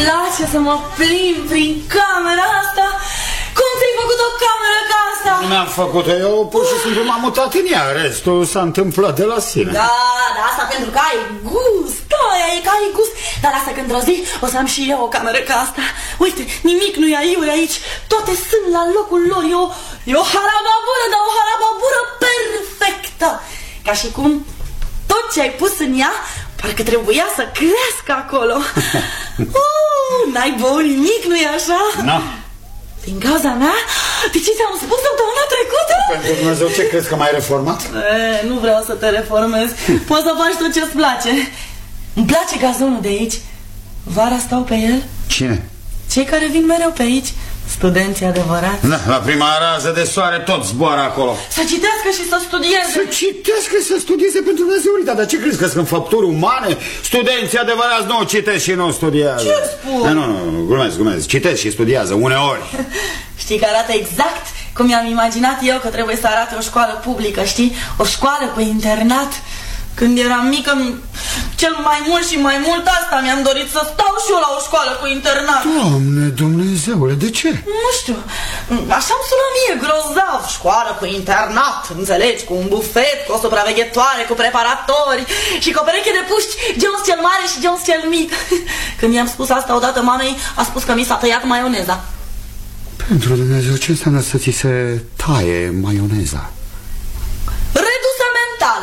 place să mă plimb prin camera asta. Cum ți-ai făcut o cameră ca asta? Nu mi-am făcut-o, eu pur și simplu m-am mutat în ea. Restul s-a întâmplat de la sine. Da, asta pentru că ai gust. Da, e că ai gust. Dar lasă că într-o zi o să am și eu o cameră ca asta. Uite, nimic nu e aiure aici. Toate sunt la locul lor. E o harababură, dar o harababură perfectă. Ca și cum tot ce ai pus în ea parcă trebuia să crească acolo. N-ai băut nimic, nu-i așa? Nu. Din cauza mea? De ce ți-am spus săptămâna trecută? Pentru Dumnezeu, ce crezi că m-ai reformat? Nu vreau să te reformez. Poți să faci tot ce-ți place. Îmi place gazonul de aici. Vara stau pe el. Cine? Cei care vin mereu pe aici. Studenții adevărați. Da, la prima rază de soare tot zboară acolo. Să citească și să studieze. Să citească și să studieze pentru Dumnezeu. Dar ce crezi că sunt făpturi umane? Studenții adevărați nu citesc și nu studiază. Ce spui? Nu, glumesc. Citesc și studiază, uneori. Știi că arată exact cum mi-am imaginat eu că trebuie să arate o școală publică, știi? O școală pe internat. Când eram mică, cel mai mult și mai mult asta mi-am dorit, să stau și eu la o școală cu internat. Doamne Dumnezeule, de ce? Nu știu, așa îmi sună mie grozav. Școală cu internat, înțelegi, cu un bufet, cu o supraveghetoare, cu preparatori și cu o pereche de puști, Jones cel mare și Jones cel mic. Când i-am spus asta odată mamei, a spus că mi s-a tăiat maioneza. Pentru Dumnezeu, ce înseamnă să ți se taie maioneza? Redusă mental.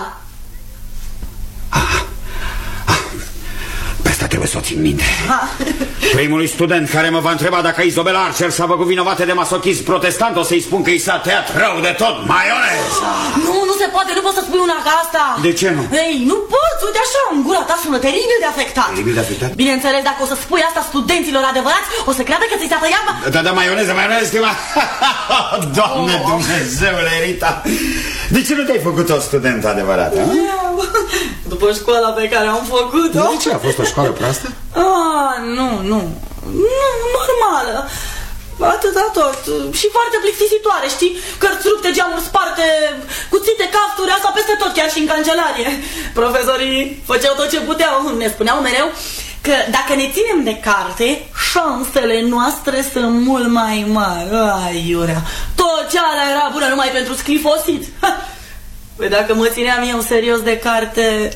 Pe asta trebuie să o țin minte. Primului student care mă va întreba dacă Izabela Archer s-a făcut vinovată de masochism protestant, o să-i spun că i s-a tăiat rău de tot maioneza. Nu se poate, nu poți să spui una ca asta. De ce nu? Ei, nu poți, uite așa, în gura ta sună teribil de afectat. Teribil de afectat? Bineînțeles, dacă o să spui asta studenților adevărați, o să creadă că ți s-a tăiat... Da, maioneză, stima. Doamne Dumnezeule, Rita. De ce nu te-ai făcut o studentă adevărată? După școala pe care am făcut-o. De ce? A fost o școală proastă? Nu, normală. Atâta tot. Și foarte plictisitoare, știi? Cărți rupte, geamuri sparte, cuțite, cafturi, asta peste tot, chiar și în cancelarie. Profesorii făceau tot ce puteau. Ne spuneau mereu că dacă ne ținem de carte, șansele noastre sunt mult mai mari. Ai, iurea, tot ce alea era bună numai pentru scrifosit. Păi dacă mă țineam eu serios de carte,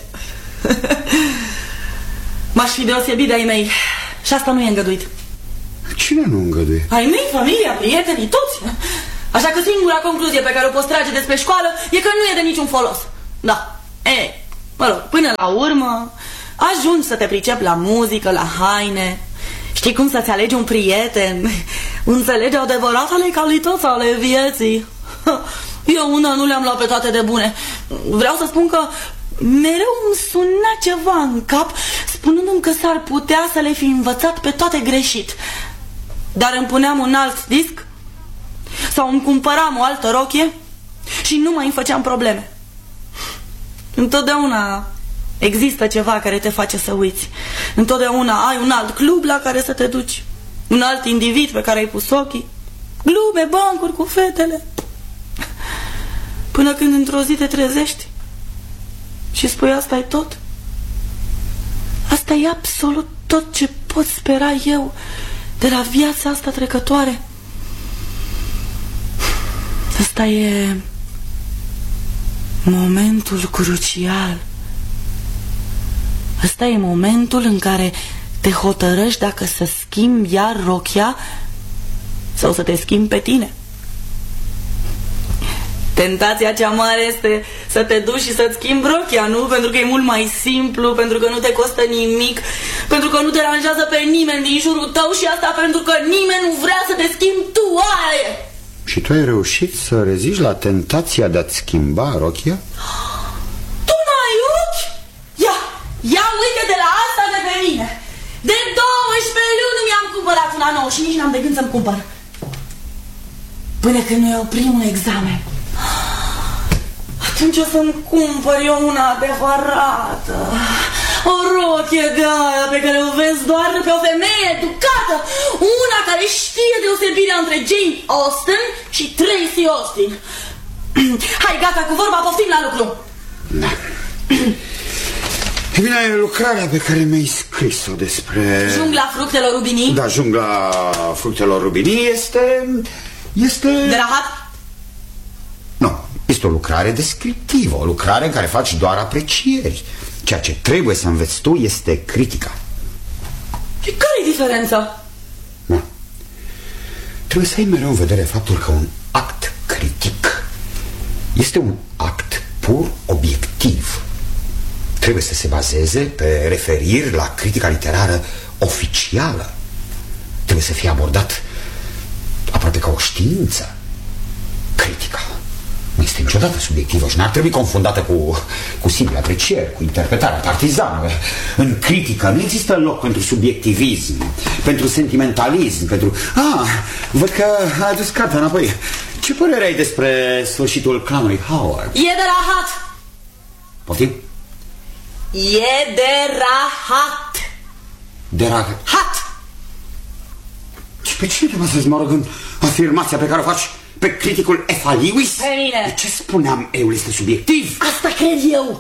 m-aș fi deosebit de ai mei. Și asta nu e îngăduit. Cine nu îngăduie? Ai mei, familia, prietenii, toți. Așa că singura concluzie pe care o poți trage despre școală e că nu e de niciun folos. Da, mă rog, până la urmă ajungi să te pricepi la muzică, la haine. Știi cum să-ți alegi un prieten, înțelegi adevăratele calități ale vieții. Eu una nu le-am luat pe toate de bune. Vreau să spun că mereu îmi suna ceva în cap, spunându-mi că s-ar putea să le fi învățat pe toate greșit. Dar îmi puneam un alt disc sau îmi cumpăram o altă rochie și nu mai îmi făceam probleme. Întotdeauna există ceva care te face să uiți. Întotdeauna ai un alt club la care să te duci, un alt individ pe care ai pus ochii, glume, bancuri cu fetele. Până când într-o zi te trezești și spui asta e tot. Asta e absolut tot ce pot spera eu de la viața asta trecătoare. Asta e momentul crucial. Asta e momentul în care te hotărăști dacă să schimbi iar rochia sau să te schimbi pe tine. Tentația cea mare este să te duci și să-ți schimbi rochia, nu? Pentru că e mult mai simplu, pentru că nu te costă nimic, pentru că nu te deranjează pe nimeni din jurul tău și asta pentru că nimeni nu vrea să te schimbi tu, aia. Și tu ai reușit să reziști la tentația de a-ți schimba rochia? Tu n-ai ochi? Ia uite de la asta de pe mine. De 12 luni mi-am cumpărat una nouă și nici n-am de gând să-mi cumpăr. Până când nu iau primul examen. Atunci o să-mi cumpăr eu una adevărată. O rochie de aia pe care o vezi doar pe o femeie educată. Una care știe deosebirea între Jane Austen și Tracy Austin. Hai, gata cu vorba, poftim la lucru. Da. E bine, lucrarea pe care mi-ai scris-o despre... Jungla fructelor rubinii? Da, jungla fructelor rubinii este... De rahat? Nu, este o lucrare descriptivă, o lucrare în care faci doar aprecieri. Ceea ce trebuie să înveți tu este critica. Și care-i diferența? Da. Trebuie să ai mereu în vedere faptul că un act critic este un act pur obiectiv. Trebuie să se bazeze pe referiri la critica literară oficială. Trebuie să fie abordat aproape ca o știință. Critica nu este niciodată subiectivă și n-ar trebui confundată cu simple aprecieri, cu interpretarea partizană. În critică nu există loc pentru subiectivism, pentru sentimentalism, pentru... văd că ai adus cartea înapoi. Ce părere ai despre sfârșitul clanului Howard? E de rahat. Poftim? E de rahat. De rahat? Hat. Și pe cine trebuie să-ți mă rog în afirmația pe care o faci? Pe criticul F. Lewis? Pe mine. De ce spuneam eu este subiectiv? Asta cred eu.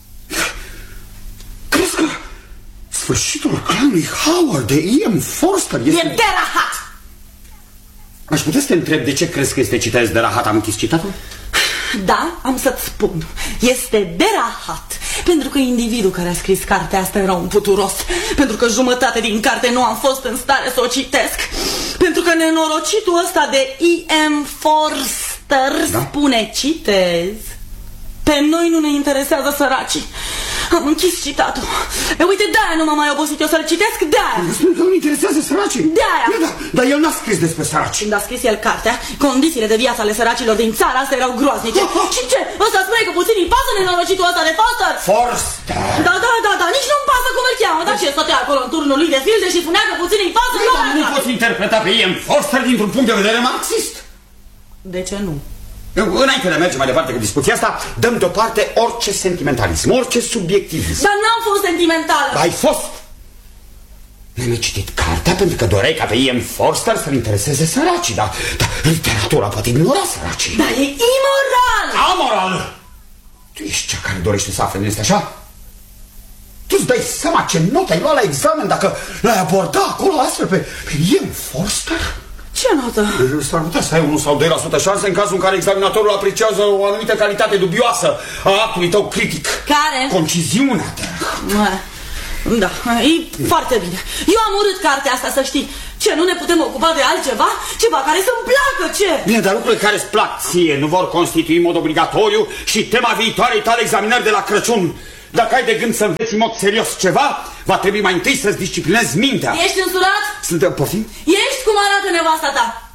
Crezi că sfârșitul clanului Howard de E.M. Forster este... E de rahat. Aș putea să te întreb de ce crezi că este citat de rahat? Am închis citatul? Da, am să-ți spun. Este de rahat. Pentru că individul care a scris cartea asta era un puturos. Pentru că jumătate din carte nu am fost în stare să o citesc. Pentru că nenorocitul ăsta de E.M. Forster spune, citez: pe noi nu ne interesează săracii. Am închis citatul. Uite, de-aia nu m-am mai obosit eu să-l citesc, de-aia. Spune că nu interesează săracii. De-aia. Dar el n-a scris despre săraci. Când a scris el cartea, condițiile de viață ale săracilor din țara asta erau groaznice. Și ce? Ăsta spune că puțin îi pasă nenorocitul ăsta de Forster? Forster? Da, nici nu-mi pasă cum îl cheamă. Dar ce, stătea acolo în turnul lui de filde și spunea că puțin îi pasă? Nu poți interpreta pe E.M. Forster dintr-un punct de vedere marxist. De ce nu? Înainte de a merge mai departe cu discuția asta, dăm deoparte orice sentimentalism, orice subiectivism. Dar n-am fost sentimentală. Ai fost. Ne-ai citit cartea pentru că doreai ca pe E.M. Forster să-l intereseze săracii, dar literatura poate ignora săracii. Dar e imoral. Amoral. Tu ești cea care dorește să afle, nu este așa? Tu-ți dai seama ce notă ai luat la examen dacă l-ai aborda acolo astfel pe E.M. Forster? Ce notă? S-ar putea să ai 1 sau 2% șanse în cazul în care examinatorul apreciază o anumită calitate dubioasă a actului tău critic. Care? Conciziunea. Da, e foarte bine. Eu am urât cartea asta, să știi. Ce, nu ne putem ocupa de altceva? Ceva care să-mi placă, ce? Bine, dar lucrurile care îți plac ție nu vor constitui în mod obligatoriu și tema viitoarei tale examinări de la Crăciun. Dacă ai de gând să înveți în mod serios ceva, va trebui mai întâi să-ți disciplinezi mintea. Ești însurat? Suntem, poftim? Ești cum arată nevasta ta?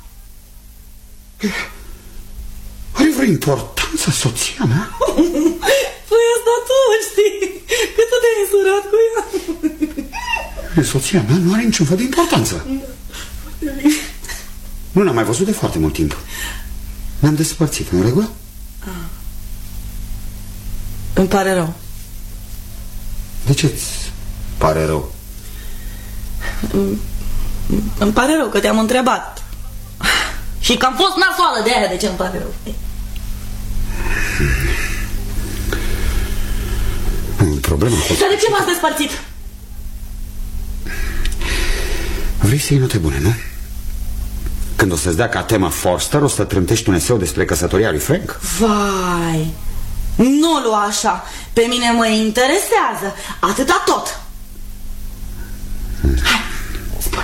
Are vreo importanță soția mea? Păi asta tu știi, că tu te-ai însurat cu ea. Soția mea nu are niciun fel de importanță. Nu ne-am mai văzut de foarte mult timp. Ne-am despărțit, în regulă? Îmi pare rău. De ce-ți pare rău? Îmi pare rău că te-am întrebat. Și că am fost nasoală, de aia de ce îmi pare rău. Problema a fost... Dar de ce v-ați despărțit? Vrei să iei note bune, nu? Când o să-ți dea ca temă Forster, o să trântești un eseu despre căsătoria lui Frank? Vai, nu lua așa. Pe mine mă interesează. Atâta tot. Hai, spune.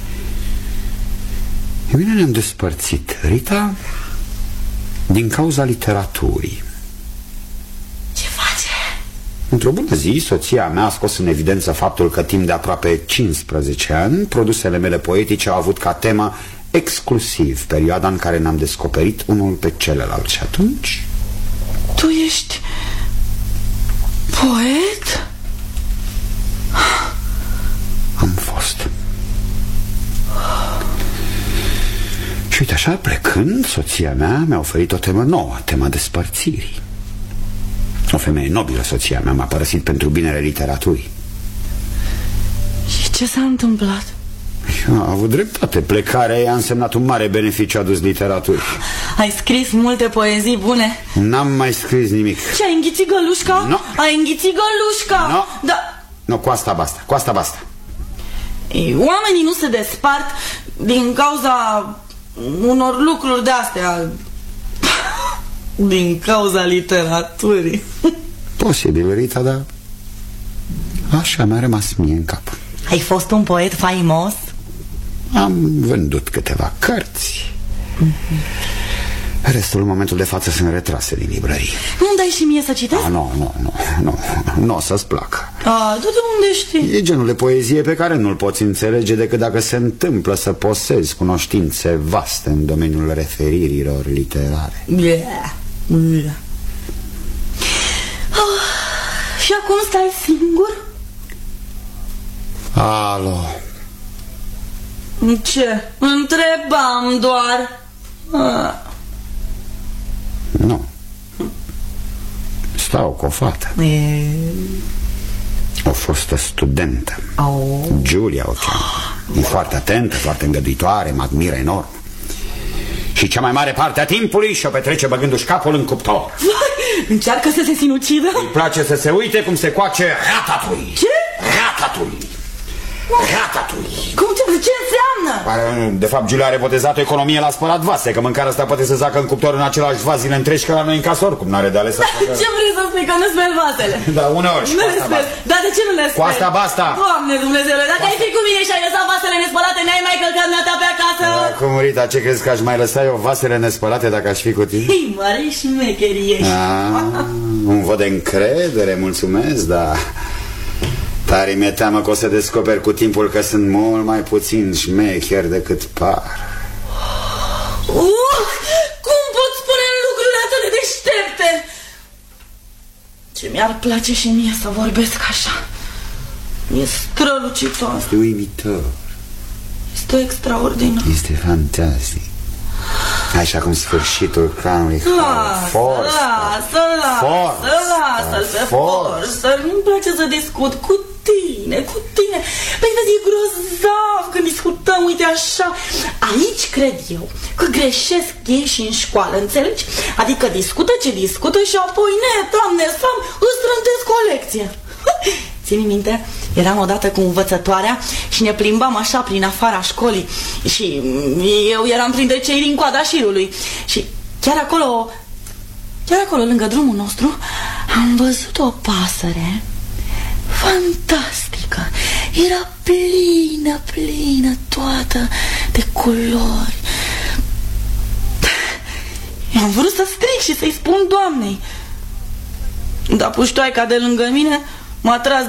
E bine, ne-am despărțit, Rita, din cauza literaturii. Ce face? Într-o bună zi, soția mea a scos în evidență faptul că timp de aproape 15 ani produsele mele poetice au avut ca temă exclusiv perioada în care ne-am descoperit unul pe celălalt. Și atunci... Tu ești poet? Am fost. Și uite așa, plecând, soția mea mi-a oferit o temă nouă, tema despărțirii. O femeie nobilă, soția mea, m-a părăsit pentru binele literaturii. Și ce s-a întâmplat? A avut dreptate. Plecarea ei a însemnat un mare beneficiu adus literaturii. Ai scris multe poezii bune. N-am mai scris nimic. Ce, ai înghițit gălușca? No. Ai înghițit gălușca? No. Da. No, cu asta basta, cu asta basta. Ei, oamenii nu se despart din cauza unor lucruri de-astea. Din cauza literaturii. Posibil, Rita, dar așa mi-a rămas mie în cap. Ai fost un poet faimos? Am vândut câteva cărți. Restul, în momentul de față, sunt retrase din librării. Nu-mi dai și mie să citesc? Nu o să-ți placă. Tu de unde știi? E genul de poezie pe care nu-l poți înțelege decât dacă se întâmplă să posezi cunoștințe vaste în domeniul referirilor literare. Și acum stai singur? Alo. Ce? Întrebam doar. Nu. Stau cu o fată. O fostă studentă. Giulia o cheamă. E foarte atentă, foarte îngăduitoare, mă admiră enorm. Și cea mai mare parte a timpului și-o petrece băgându-și capul în cuptor. Încearcă să se sinucidă? Îi place să se uite cum se coace ratatouille. Ce? Ratatouille. Ratatouille. Cum ce înseamnă? De fapt, Giulia are botezat o economie la spălat vase, că mâncarea asta poate să zacă în cuptor în același vas zile întregi, că la noi în casor, cum n-are de ales să facă... Ce vrei să spui, că nu speli vasele? Da, uneori și nu cu asta basta. Dar de ce nu le speli? Cu asta basta. Doamne Dumnezeule, dacă ai fi cu mine și ai lăsat vasele nespălate, n-ai mai călcat ta pe acasă? Cum, Rita, ce crezi că aș mai lăsa eu vasele nespălate dacă aș fi cu tine? Hei, mare șmecherie. Un vot de încredere, mulțumesc, dar... Tare mi-e teamă că o să descoperi cu timpul că sunt mult mai puțin șmecher decât par. Cum pot spune lucruri atât de deștepte? Ce mi-ar place și mie să vorbesc așa. E strălucitor. Este uimitor. Este extraordinar. Este fantastic. Așa cum sfârșitul clanului Lasă-l pe Forster. Nu-mi place să discut cu tine. Păi vezi, e grozav când discutăm, uite așa. Aici cred eu că greșesc ei și în școală, înțelegi? Adică discută ce discută și apoi sam îți trântesc o lecție. Ține minte, eram odată cu învățătoarea și ne plimbam așa prin afara școlii și eu eram printre cei din coada șirului și chiar acolo lângă drumul nostru am văzut o pasăre fantastică. Era plină toată de culori. Am vrut să strig și să-i spun doamnei, dar puștoaica de lângă mine m-a tras